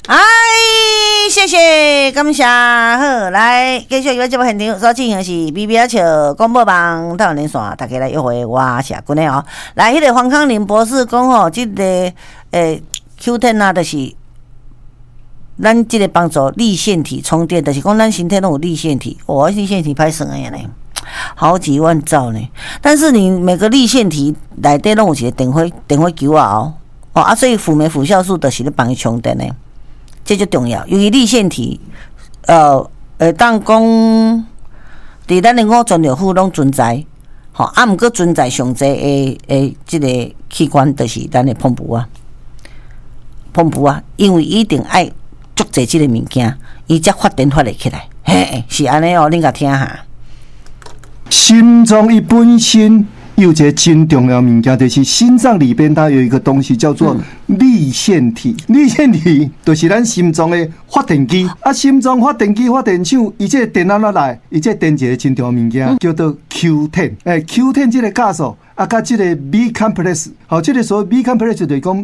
哎，谢谢，感谢。好，来继续节目现场所进行的是 BBR 笑广播网台湾连线，大家来约会我是阿君的哦。来，迄个黄康林博士讲吼，这个Q10啊，就是咱这个帮助立腺体充电，就是讲咱身体都有立腺体，立腺体歹算的呢，好几万兆呢。但是你每个立腺体内底拢有一个电火球啊所以辅酶辅酵素就是咧帮伊充电的。这就重要，由于立腺体，当讲伫咱的五脏六腑拢存在，毋过存在上济即个器官，就是咱的膀胱啊，因为一定爱足济即个物件，伊才发电发得起来，嘿，是安尼哦，恁甲听下。 心脏伊本身有一个真重要物件，就是心脏里边它有一个东西叫做立腺体。立腺体就是咱心脏的发电机。心脏发电机、发电厂，伊这电哪来？伊这电一个真重要物件，叫做 Q10。Q10 这个加速甲这个 B complex， 这个所谓 B complex 就是讲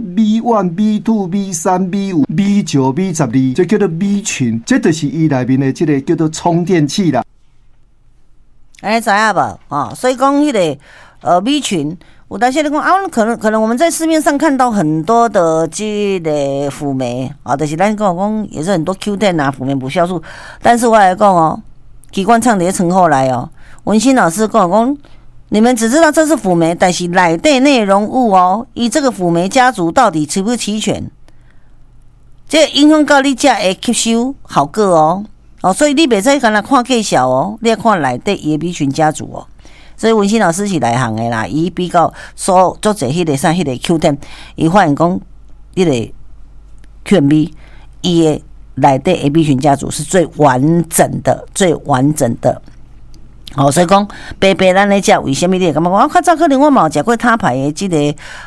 B1、B2、B3、B5、B9、B12， 这叫做 B 群，这就是伊内面的这个叫做充电器啦。 知影无？所以讲迄个。B 群，有当时你讲可能我们在市面上看到很多的这个辅酶就是咱讲也是很多 Q10啊，辅酶补酵素，但是我来讲机关唱的称后来文心老师跟我讲，你们只知道这是辅酶，但是内底内容物以这个辅酶家族到底齐不齐全，这影响到你才会吸收效果所以你袂使干那看介绍你要看内底伊的 B 群家族所以文心老师是内行的啦，伊比较所做者迄个迄个 Q10， 伊发现讲迄个 QMB 伊的内底 AB 群家族是最完整的，所以讲白咱咧食，为什么你会感觉讲较早可能我嘛有食过他牌的即个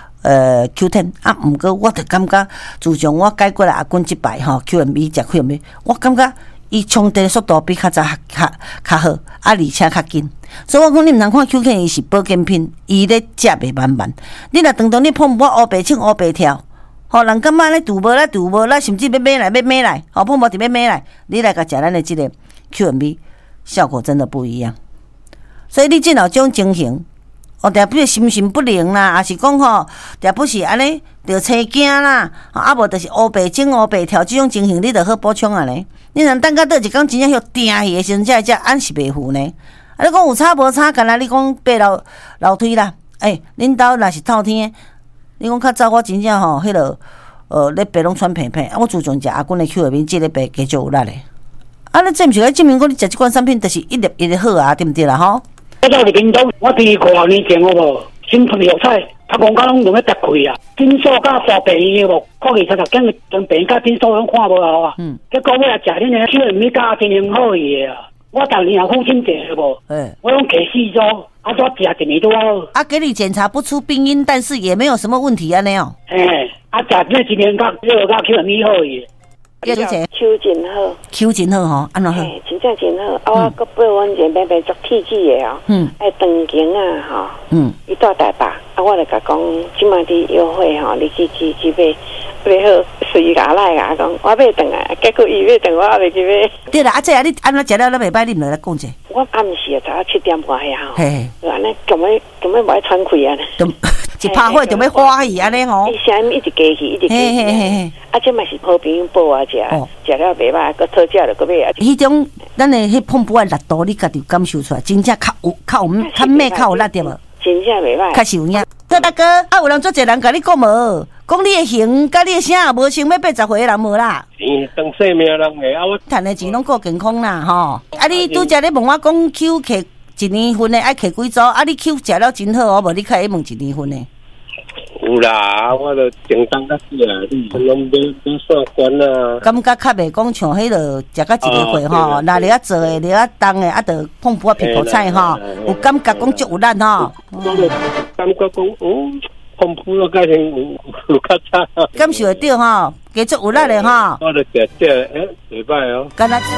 Q10毋过我就感觉自从我改过来阿君即摆QMB 食 QMB， 我感觉伊充电速度比较早较好，而且较紧。所以我讲你毋通看 Q10 伊是保健品，伊咧食袂慢。你若当你碰我乌白唱乌白跳，人感觉咧拄无啦，甚至要买来，碰无就要买来，你来甲食咱的即个 QMB， 效果真的不一样。所以你这种情形，定不是心神不宁啦，也是讲定不是安尼着青惊啦，无就是乌白整乌白跳这种情形，你着好补充啊呢。你若等到倒一工真正许定去的时阵，才会食按时袂赴呢。你讲有差无差？干那你讲爬楼梯啦？恁兜若是透天，你讲较早我真正迄落咧爬拢喘平平。我自从食阿君的 Q 这个爬加足有力的。你这毋是来证明讲你食这款产品，就是一粒好啊，对毋对啦？我到是屏东，我第5年前心存药彩，公家拢用咧搭开啊，诊所甲大病院看见查跟病甲诊所拢看无效结果我也食恁的 Q 加真很好个我当年也父亲节我拢给4周，怎食1年多给你检查不出病因，但是也没有什么问题啊，那样。 食这1年甲6加 Q 米好个。 叫做啥 ？Q 真好 ，Q 真好安怎好？ 真正真好。我搁8万钱买做体脂的爱长经啊伊住台北，我就甲讲，即马伫优惠你去买。袂好，随甲来甲讲，我买顿啊，结果伊买顿我也袂去买。 对啦，这你安怎食了袂歹，你来讲者。 我暗时早7点外遐嘿， 就安尼，咁要无爱喘气啊？ 一拍火就要欢喜安尼伊声一直加去， 嘿， 这嘛是好朋友报我食，食了袂歹，搁讨价了搁买啊。 迄种咱的迄碰不的力度，你家己感受出来，真正较咩较有力对无？ 真正袂歹， 确实有影。对大哥，有人做一人甲你讲无？讲你的型，甲你的声也无像要80岁的人无啦。 当生命人的我赚的钱拢够健康啦你拄则咧问我讲 Q 摕1年份的爱摕几组？你 Q 食了真好无？你开始问1年份的。 有啦，我就简单较死啦，你拢要算关啊。 感觉较袂讲像迄落食到1个月那你做的，你动的，着碰不皮肤菜有感觉讲足有力我就感觉讲碰不了改成有较差。 感受会到加足有力的我就食袂歹敢若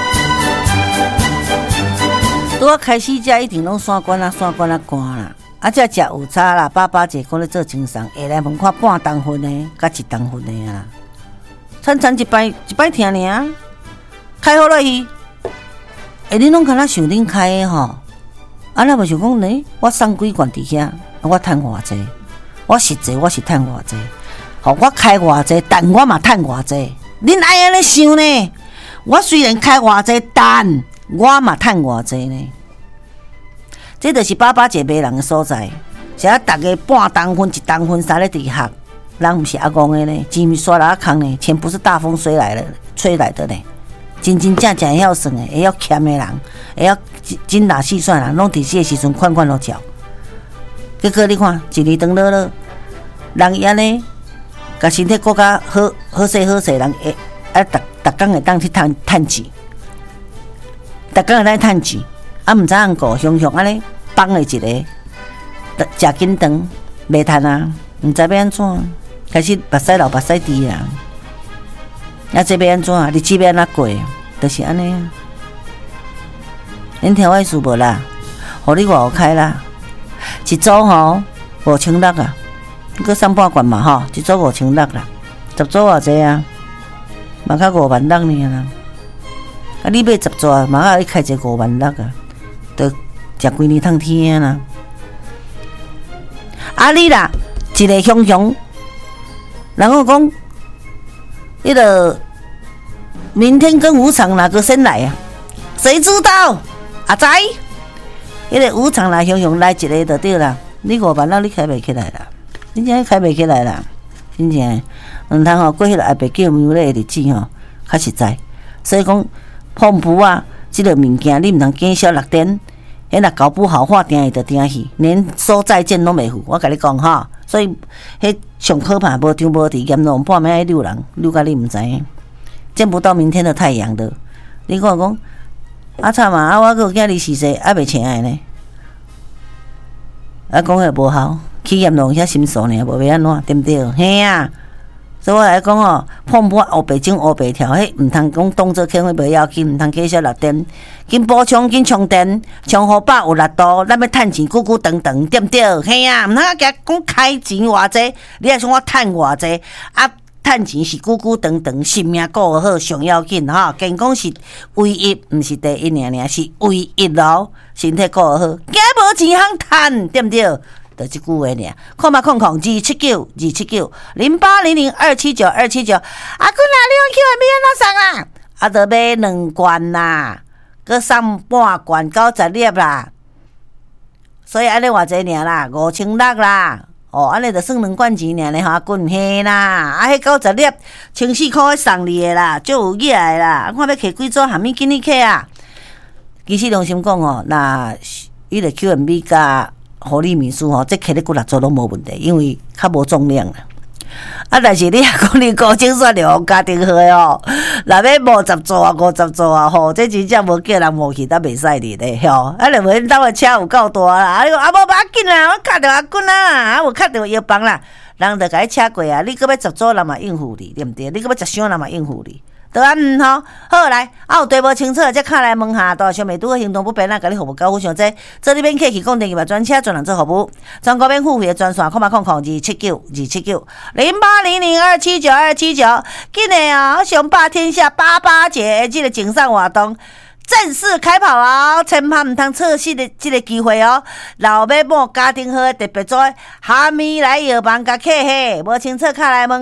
拄我开始食一定拢山关啊寒啦。这食有差啦，爸姐讲咧做精神，下来问看半重份的，甲1重份的啦， 一摆听尔，开好落去。恁拢敢若想恁开的吼，那无想讲呢？我送几罐伫遐，我趁偌济？我实际我是趁偌济？吼，我开偌济，但我嘛趁偌济？恁爱安尼想呢？我虽然开偌济，但我嘛趁偌济呢？这就是爸爸一个迷人的所在。是啊，大家半当分、一当分，三咧伫学，人毋是阿公的呢，钱咪刷来空呢，钱不是大风吹来的呢。真正会晓算的，会晓欠的人，会晓精打细算的人，拢伫这个时阵款款都缴。结果你看，一年长了，人伊安尼，甲身体顾较好势，人会逐工会当去趁钱，逐工会当趁钱，毋知影顾熊安尼放了一个，食紧肠袂趁啊，毋知要安怎，开始目屎流目屎滴啊。这要安怎？日子要安怎过？就是安尼啊。恁听我意思无啦？互你外开啦，一组吼5,600啊，佮送半罐嘛吼，一组5,600啦，10组偌济啊？嘛较5,600尔啦。啊，你买10组啊，嘛较你开一个5,600啊，得食规年通天啊啦。啊你啦，一个熊，然后讲。那个明天跟无常哪个先来啊？谁知道？阿仔，那个无常来熊来一个就对啦。你5,600你开袂起来啦，真正开袂起来啦，真正。唔通吼过迄个阿伯叫庙咧日子吼，较实在。所以讲碰布啊，这个物件你唔通见小6点，迄若搞不好话定伊就定去，连说再见都袂赴。我甲你讲吼。所以，迄上可怕，无张无题，阎罗半暝爱溜人，溜甲你毋知影，见不到明天的太阳的。你看讲，啊惨嘛，我个囝儿4岁，还袂请爱呢。讲个无效，去阎罗遐心数呢，无要安怎，对不对？嘿啊！所以我来讲哦，碰破黑白种黑白条，迄毋通讲当作轻微袂要紧，毋通计小6点，紧补充，紧充电，充好饱有力度，咱要趁钱，久久长长，对不对？嘿啊，毋通啊，讲开钱偌济，你还想我趁偌济啊？趁钱是久久长长，性命顾好上要紧哈，健康是唯一，毋是第一尔，是唯一咯，身体顾好，惊无钱通趁，对不对？就这句话尔，控2790800279279，阿君啊，你用 QMB 安怎送啦？啊，得买2罐啦，佮送半罐90粒啦，所以安尼偌济尔啦，5,600啦，安尼就算2罐钱尔咧，阿君嘿啦，啊，迄90粒1,400块送你的啦，就有野的啦，看要摕几组含物紧你摕啊？其实良心讲哦，那伊个 QMB 甲互你秘书吼，这摕咧几6组拢无问题，因为较无重量啦。啊，但是你若讲你高精选着家庭号哦，若要50组啊50组啊吼，这真正无叫人无去，才袂使哩咧吼。啊，认为咱个车有够大啦，啊，你讲啊无要紧啦，我卡着阿君啦，啊，有卡着药房啦，人着甲你车过啊。你搁要10组人嘛应付你，对毋对？你搁要10箱人嘛应付你。得安吼，好来，有对无清楚，则敲来问下，大小美拄好行动不便，咱甲你服务交付上济，这里免客气，讲电话专车专人做服务，全国免付费的专线，0800279279，0800279279，今日啊，雄霸天下88节这个竞赛活动。正式开跑哦，千万唔通错失的这个机会哦！老尾某家庭号特别做虾米来药房甲客嘿，无清楚卡来问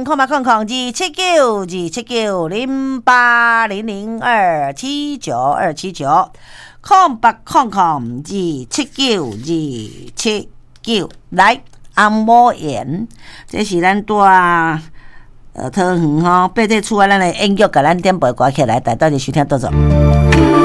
0800279279，0800282929来按摩院，这是咱大桃园吼，八体厝啊，咱的音乐甲咱点播歌起来，带大家收听多少。